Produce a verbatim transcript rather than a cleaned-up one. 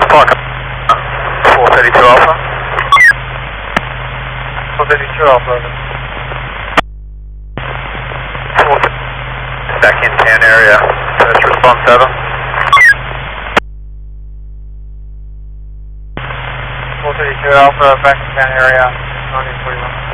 Park. four thirty-two Alpha. four thirty-two Alpha. Back in ten area. First response seven. four thirty-two Alpha, back in ten area, nineteen forty-one.